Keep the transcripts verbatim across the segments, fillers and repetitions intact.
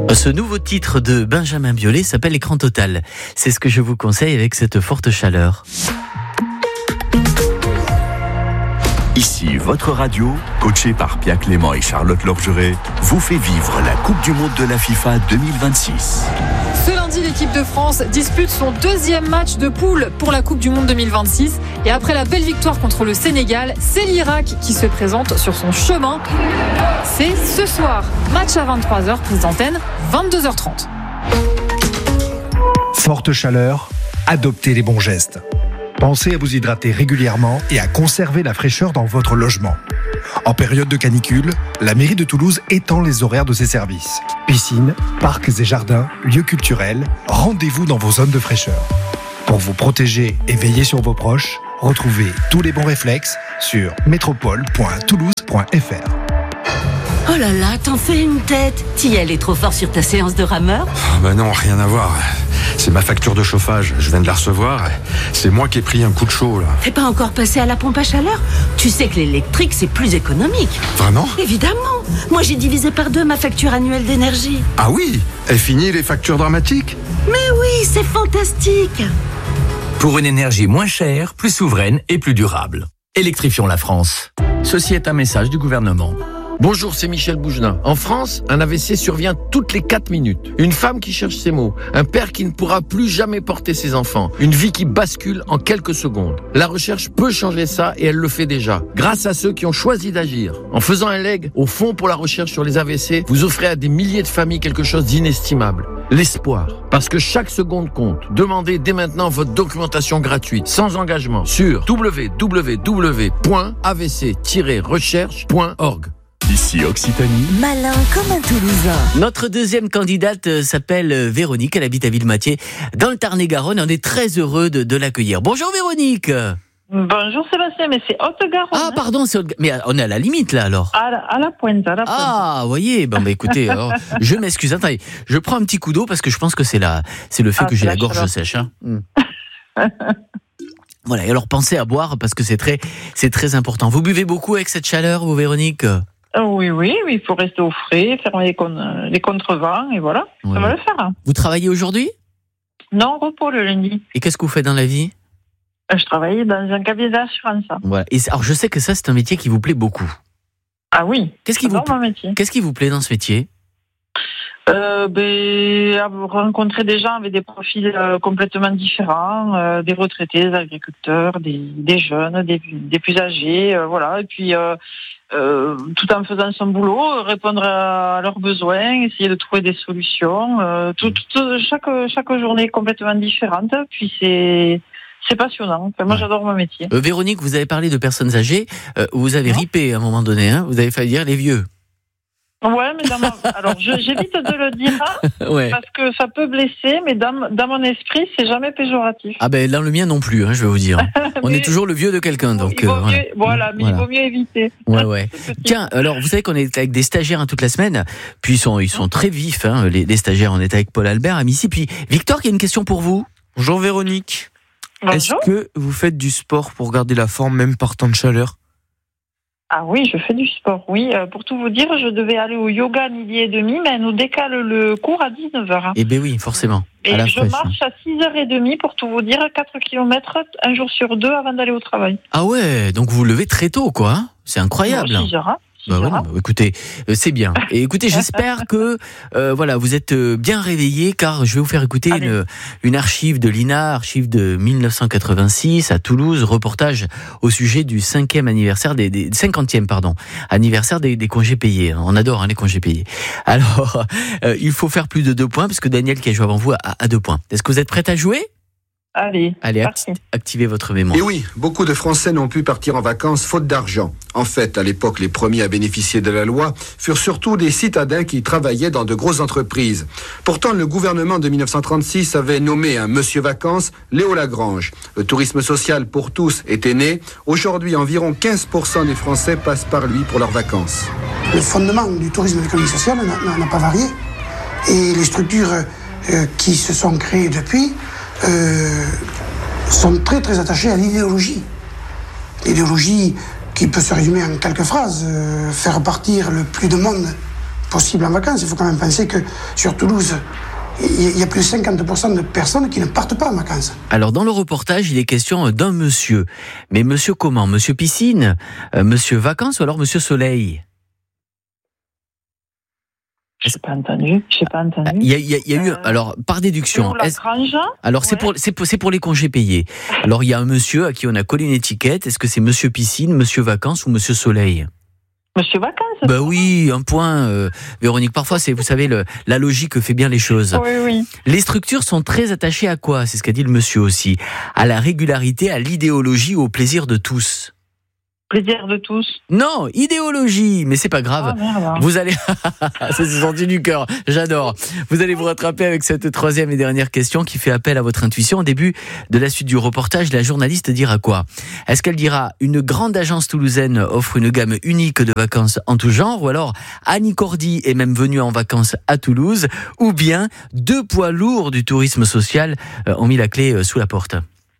Ce nouveau titre de Benjamin Biolay s'appelle Écran Total. C'est ce que je vous conseille avec cette forte chaleur. Ici, votre radio, coachée par Pierre Clément et Charlotte Lorgeret, vous fait vivre la Coupe du Monde de la FIFA deux mille vingt-six. Ce lundi, l'équipe de France dispute son deuxième match de poule pour la Coupe du Monde deux mille vingt-six. Et après la belle victoire contre le Sénégal, c'est l'Irak qui se présente sur son chemin. C'est ce soir, match à vingt-trois heures, prise d'antenne, vingt-deux heures trente. Forte chaleur, adoptez les bons gestes. Pensez à vous hydrater régulièrement et à conserver la fraîcheur dans votre logement. En période de canicule, la mairie de Toulouse étend les horaires de ses services. Piscines, parcs et jardins, lieux culturels, rendez-vous dans vos zones de fraîcheur. Pour vous protéger et veiller sur vos proches, retrouvez tous les bons réflexes sur métropole point toulouse point f r. Oh là là, t'en fais une tête. T'y allais trop fort sur ta séance de rameur ? Oh bah non, rien à voir. C'est ma facture de chauffage, je viens de la recevoir. C'est moi qui ai pris un coup de chaud là. T'es pas encore passé à la pompe à chaleur ? Tu sais que l'électrique c'est plus économique. Vraiment ? Évidemment. Moi j'ai divisé par deux ma facture annuelle d'énergie. Ah oui ? Est fini les factures dramatiques ? Mais oui, c'est fantastique. Pour une énergie moins chère, plus souveraine et plus durable. Électrifions la France. Ceci est un message du gouvernement. Bonjour, c'est Michel Bougelin. En France, un A V C survient toutes les quatre minutes. Une femme qui cherche ses mots. Un père qui ne pourra plus jamais porter ses enfants. Une vie qui bascule en quelques secondes. La recherche peut changer ça et elle le fait déjà. Grâce à ceux qui ont choisi d'agir. En faisant un leg au Fonds pour la recherche sur les A V C, vous offrez à des milliers de familles quelque chose d'inestimable. L'espoir. Parce que chaque seconde compte. Demandez dès maintenant votre documentation gratuite, sans engagement, sur w w w point a v c tiret recherche point org. Ici Occitanie. Malin comme un Toulousain. Notre deuxième candidate s'appelle Véronique, elle habite à Villemathieu, dans le Tarn-et-Garonne. On est très heureux de, de l'accueillir. Bonjour Véronique. Bonjour Sébastien, mais c'est Haute-Garonne. Ah pardon, c'est Haute... mais on est à la limite là alors. À la, à la pointe, à la pointe. Ah, vous voyez, bon bah écoutez, alors, je m'excuse, attendez, je prends un petit coup d'eau parce que je pense que c'est la, c'est le fait ah, que j'ai la, la gorge sèche. Hein. Mm. Voilà, et alors pensez à boire parce que c'est très, c'est très important. Vous buvez beaucoup avec cette chaleur, vous Véronique ? Oui, oui, oui, il faut rester au frais, faire les, con- les contrevents, et voilà, ouais. Ça va le faire. Vous travaillez aujourd'hui ? Non, repos le lundi. Et qu'est-ce que vous faites dans la vie ? Je travaille dans un cabinet d'assurance. Voilà. Et alors, je sais que ça, c'est un métier qui vous plaît beaucoup. Ah oui, qu'est-ce qui vous pla- métier. Qu'est-ce qui vous plaît dans ce métier ? Euh, ben, rencontrer des gens avec des profils euh, complètement différents, euh, des retraités, des agriculteurs, des, des jeunes, des, des plus âgés, euh, voilà. Et puis, euh, euh, tout en faisant son boulot, répondre à, à leurs besoins, essayer de trouver des solutions. Euh, tout, tout, chaque, chaque journée est complètement différente. Puis c'est, c'est passionnant. Enfin, moi, ouais. J'adore mon métier. Euh, Véronique, vous avez parlé de personnes âgées. Euh, vous avez non. ripé à un moment donné. Hein, vous avez failli dire les vieux. Ouais, mais dans ma... alors je, j'évite de le dire hein, ouais. Parce que ça peut blesser, mais dans, dans mon esprit, c'est jamais péjoratif. Ah ben dans le mien non plus, hein, je vais vous dire. On est toujours le vieux de quelqu'un, donc. Il vaut euh, mieux, voilà. voilà, mais voilà. Il vaut mieux éviter. Ouais, ouais. Tiens, alors vous savez qu'on est avec des stagiaires hein, toute la semaine, puis ils sont, ils sont très vifs, hein, les, les stagiaires. On est avec Paul Albert à Missy, puis Victor qui a une question pour vous. Bonjour Véronique. Bonjour. Est-ce que vous faites du sport pour garder la forme même par temps de chaleur ? Ah oui, je fais du sport, oui. Euh, pour tout vous dire, je devais aller au yoga à midi et demi, mais elle nous décale le cours à dix-neuf heures. Eh bien oui, forcément. Et je fraîche, marche hein. à six heures trente pour tout vous dire, quatre kilomètres un jour sur deux avant d'aller au travail. Ah ouais, donc vous levez très tôt, quoi. Hein, c'est incroyable. Non, six heures, hein. Bah ouais, bah, écoutez, euh, c'est bien. Et écoutez, j'espère que euh, voilà, vous êtes euh, bien réveillés, car je vais vous faire écouter une, une archive de l'I N A, archive de dix-neuf cent quatre-vingt-six à Toulouse, reportage au sujet du cinquième anniversaire des, des cinquantième pardon anniversaire des, des congés payés. On adore hein, les congés payés. Alors, euh, il faut faire plus de deux points parce que Daniel qui a joué avant vous a, a deux points. Est-ce que vous êtes prête à jouer ? Allez, Allez acti- activez votre mémoire. Et oui, beaucoup de Français n'ont pu partir en vacances faute d'argent. En fait, à l'époque, les premiers à bénéficier de la loi furent surtout des citadins qui travaillaient dans de grosses entreprises. Pourtant, le gouvernement de dix-neuf cent trente-six avait nommé un monsieur vacances, Léo Lagrange. Le tourisme social pour tous était né. Aujourd'hui, environ quinze pour cent des Français passent par lui pour leurs vacances. Le fondement du tourisme économique social n'a, n'a pas varié. Et les structures euh, qui se sont créées depuis Euh, sont très très attachés à l'idéologie. L'idéologie qui peut se résumer en quelques phrases, euh, faire partir le plus de monde possible en vacances. Il faut quand même penser que sur Toulouse, il y a plus de cinquante pour cent de personnes qui ne partent pas en vacances. Alors dans le reportage, il est question d'un monsieur. Mais monsieur comment ? Monsieur piscine, euh, monsieur vacances ou alors monsieur soleil ? Je n'ai pas entendu. Je n'ai pas entendu. Il y a, il y a, il y a eu, euh, alors par déduction. La grange, alors c'est ouais. pour, c'est pour, c'est pour les congés payés. Alors il y a un monsieur à qui on a collé une étiquette. Est-ce que c'est monsieur piscine, monsieur vacances ou monsieur soleil ? Monsieur vacances. Bah oui, un point, euh, Véronique. Parfois, c'est, vous savez, le, la logique fait bien les choses. Oui, oui. Les structures sont très attachées à quoi ? C'est ce qu'a dit le monsieur aussi. À la régularité, à l'idéologie, au plaisir de tous. Plaisir de tous. Non, idéologie, mais c'est pas grave. Oh, merde. Vous allez, ça s'est sorti du cœur. J'adore. Vous allez vous rattraper avec cette troisième et dernière question qui fait appel à votre intuition. Au début de la suite du reportage, la journaliste dira quoi ? Est-ce qu'elle dira une grande agence toulousaine offre une gamme unique de vacances en tout genre, ou alors Annie Cordy est même venue en vacances à Toulouse, ou bien deux poids lourds du tourisme social ont mis la clé sous la porte ?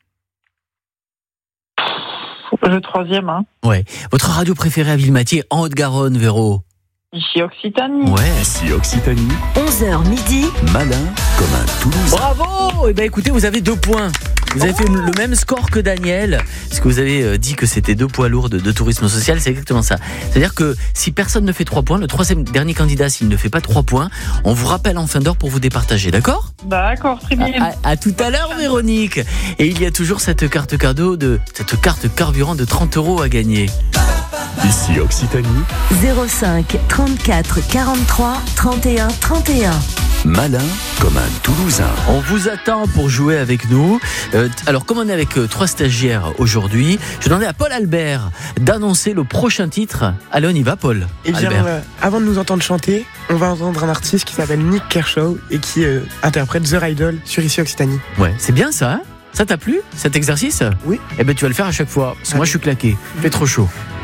Le troisième, hein. Ouais. Votre radio préférée à Villematier, en Haute-Garonne, Véro ? Ici Occitanie. Ouais. Ici Occitanie. onze heures midi. Malin comme un Toulousain. Bravo ! Eh ben écoutez, vous avez deux points. Vous avez fait le même score que Daniel, parce que vous avez dit que c'était deux poids lourds de, de tourisme social, c'est exactement ça. C'est-à-dire que si personne ne fait trois points, le troisième dernier candidat, s'il ne fait pas trois points, on vous rappelle en fin d'heure pour vous départager, d'accord ? D'accord, très bien. À, à, à tout à l'heure, Véronique. Et il y a toujours cette carte cadeau, de cette carte carburant de trente euros à gagner. Ici Occitanie. zéro cinq trente-quatre quarante-trois trente et un trente et un. Malin comme un Toulousain. On vous attend pour jouer avec nous. Euh, alors, comme on est avec euh, trois stagiaires aujourd'hui, je demandais à Paul Albert d'annoncer le prochain titre. Allez, on y va, Paul. Eh bien, euh, avant de nous entendre chanter, on va entendre un artiste qui s'appelle Nick Kershaw et qui euh, interprète The Idol sur Ici Occitanie. Ouais, c'est bien ça, hein ? Ça t'a plu, cet exercice ? Oui. Eh ben, tu vas le faire à chaque fois, parce que moi, je suis claqué. Il fait trop chaud.